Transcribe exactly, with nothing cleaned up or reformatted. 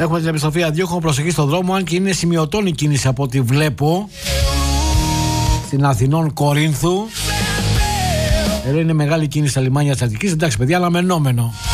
Έχουμε την επιστροφή Αντίοχων, προσοχή στον δρόμο, αν και είναι σημειωτών η κίνηση από ό,τι βλέπω. Στην Αθηνών Κορίνθου. Εδώ είναι μεγάλη κίνηση στα λιμάνια της Αττικής. Εντάξει, παιδιά, αναμενόμενο.